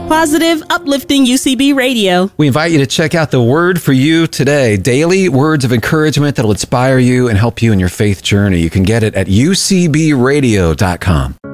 Positive, uplifting UCB radio. We invite you to check out the Word for You today. Daily words of encouragement that will inspire you and help you in your faith journey. You can get it at ucbradio.com.